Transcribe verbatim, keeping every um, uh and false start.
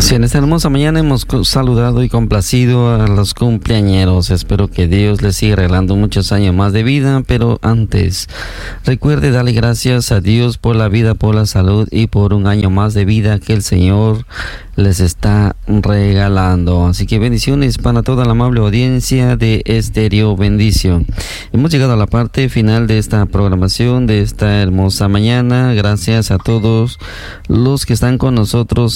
Sí, en esta hermosa mañana hemos saludado y complacido a los cumpleañeros. Espero que Dios les siga regalando muchos años más de vida, pero antes, recuerde darle gracias a Dios por la vida, por la salud y por un año más de vida que el Señor les está regalando. Así que bendiciones para toda la amable audiencia de Estéreo Bendición. Hemos llegado a la parte final de esta programación, de esta hermosa mañana. Gracias a todos los que están con nosotros